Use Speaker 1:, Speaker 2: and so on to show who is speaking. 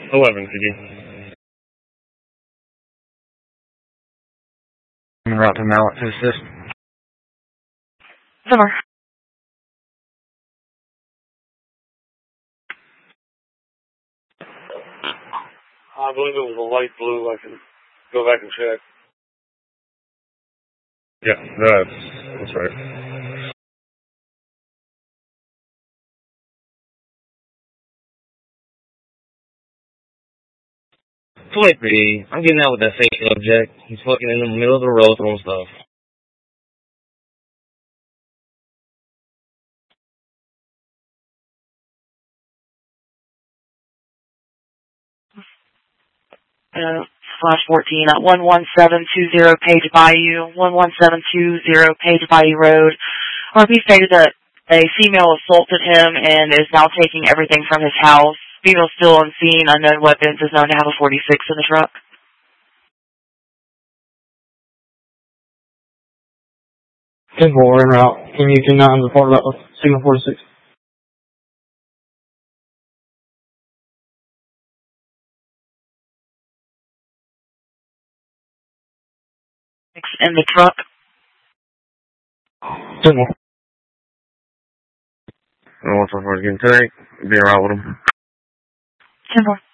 Speaker 1: 11, CG.
Speaker 2: En route to Mallet to assist.
Speaker 3: Summer.
Speaker 1: I believe it was a light blue. I can go back and check. Yeah, that's right.
Speaker 2: Flippy, I'm getting out with that fake subject. He's fucking in the middle of the road throwing stuff.
Speaker 3: Slash 14 at 11720 Page Bayou, 11720 Page Bayou Road. RP stated that a female assaulted him and is now taking everything from his house. Female still on scene, unknown weapons, is known to have a 46 in the truck.
Speaker 4: 10-4, we're en route. Can you not report about signal 46?
Speaker 3: In the truck.
Speaker 4: 10-4.
Speaker 1: I don't want so far again tonight. Be around with him.
Speaker 3: 10-4.